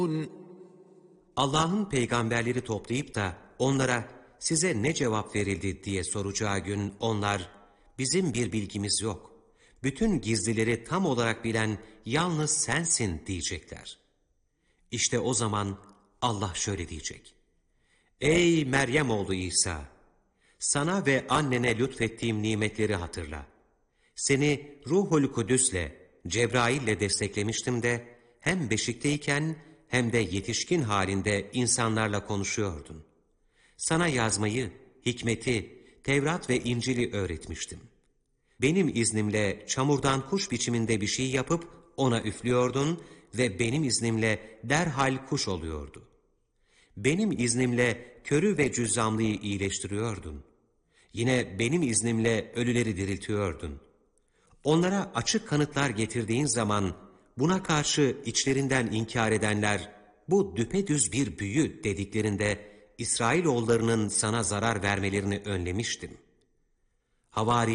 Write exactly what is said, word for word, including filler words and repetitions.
Allah'ın peygamberleri toplayıp da onlara size ne cevap verildi diye soracağı gün onlar bizim bir bilgimiz yok. Bütün gizlileri tam olarak bilen yalnız sensin diyecekler. İşte o zaman Allah şöyle diyecek. Ey Meryem oğlu İsa! Sana ve annene lütfettiğim nimetleri hatırla. Seni Ruhul Kudüs'le, Cebrail'le desteklemiştim de hem beşikteyken hem de yetişkin halinde insanlarla konuşuyordun. Sana yazmayı, hikmeti, Tevrat ve İncil'i öğretmiştim. Benim iznimle çamurdan kuş biçiminde bir şey yapıp ona üflüyordun ve benim iznimle derhal kuş oluyordu. Benim iznimle körü ve cüzzamlıyı iyileştiriyordun. Yine benim iznimle ölüleri diriltiyordun. Onlara açık kanıtlar getirdiğin zaman buna karşı içlerinden inkar edenler bu düpedüz bir büyü dediklerinde İsrailoğullarının sana zarar vermelerini önlemiştim. Havari